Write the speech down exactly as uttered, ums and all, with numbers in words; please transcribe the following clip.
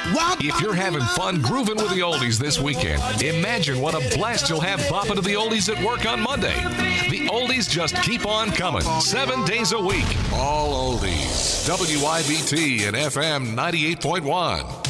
If you're having fun grooving with the oldies this weekend, imagine what a blast you'll have bopping to the oldies at work on Monday. The oldies just keep on coming, seven days a week. All oldies. W I B T and F M ninety-eight point one.